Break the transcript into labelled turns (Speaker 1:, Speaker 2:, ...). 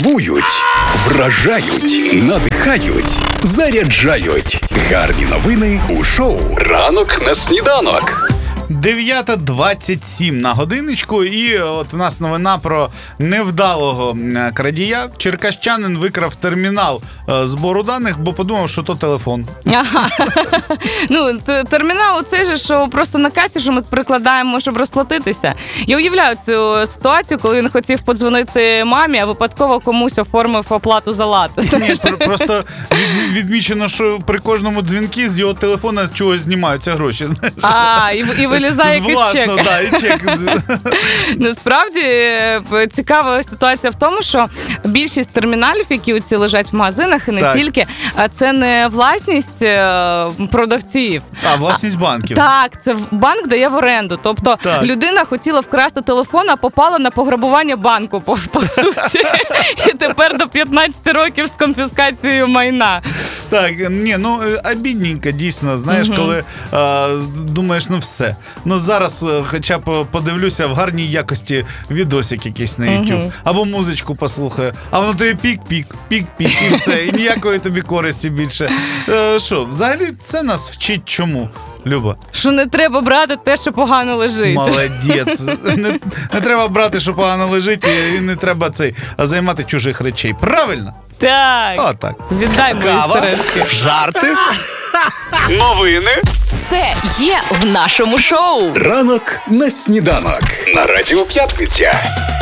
Speaker 1: Дивують, вражають, надихають, заряджають. Гарні новини у шоу «Ранок на сніданок».
Speaker 2: 9:27 на годиночку, і от у нас новина про невдалого крадія. Черкащанин викрав термінал збору даних, бо подумав, що то телефон.
Speaker 3: Ага. Ну, термінал оцей же, що просто на касі, що ми прикладаємо, щоб розплатитися. Я уявляю цю ситуацію, коли він хотів подзвонити мамі, а випадково комусь оформив оплату за латекс.
Speaker 2: Ні, просто відмічено, що при кожному дзвінку з його телефона з чогось знімаються гроші.
Speaker 3: А, і вилізає якийсь чек.
Speaker 2: Власно, да, і чек.
Speaker 3: Насправді, цікава ситуація в тому, що більшість терміналів, які оці лежать в магазинах, і не тільки, це не власність продавців.
Speaker 2: А власність банків.
Speaker 3: Так, це банк дає в оренду. Тобто людина хотіла вкрасти телефон, а попала на пограбування банку, по суті. І тепер до 15 років з конфіскацією майна.
Speaker 2: Так, ні, ну, обідненько, дійсно, знаєш, коли думаєш, ну все. Ну зараз хоча б подивлюся в гарній якості відосик якийсь на YouTube. Або музичку послухаю. А воно тобі пік-пік, пік-пік і все. І ніякої тобі користі більше. Що, взагалі це нас вчить чому? Люба.
Speaker 3: Що не треба брати те, що погано лежить.
Speaker 2: Молодець. Не треба брати, що погано лежить, і не треба займати чужих речей. Правильно?
Speaker 3: Так.
Speaker 2: Отак.
Speaker 3: Віддай мої сережки.
Speaker 1: Жарти, новини.
Speaker 4: Все є в нашому шоу.
Speaker 1: Ранок на сніданок. На Радіо П'ятниця.